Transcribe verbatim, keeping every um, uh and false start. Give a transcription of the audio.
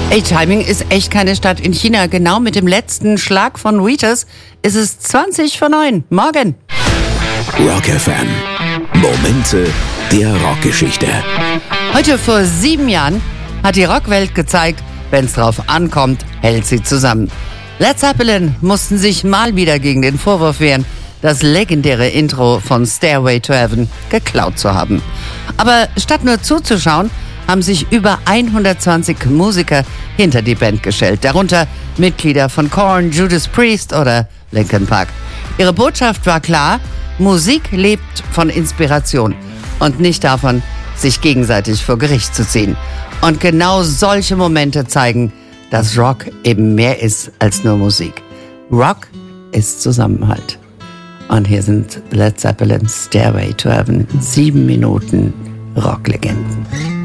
Ey, Timing ist echt keine Stadt in China. Genau mit dem letzten Schlag von Reuters ist es zwanzig vor neun. Morgen. Rock F M. Momente der Rockgeschichte. Heute vor sieben Jahren hat die Rockwelt gezeigt, wenn es drauf ankommt, hält sie zusammen. Led Zeppelin mussten sich mal wieder gegen den Vorwurf wehren, das legendäre Intro von Stairway to Heaven geklaut zu haben. Aber statt nur zuzuschauen, haben sich über hundertzwanzig Musiker hinter die Band gestellt, darunter Mitglieder von Korn, Judas Priest oder Linkin Park. Ihre Botschaft war klar: Musik lebt von Inspiration und nicht davon, sich gegenseitig vor Gericht zu ziehen. Und genau solche Momente zeigen, dass Rock eben mehr ist als nur Musik. Rock ist Zusammenhalt. Und hier sind Led Zeppelin, Stairway to Heaven, sieben Minuten Rocklegenden.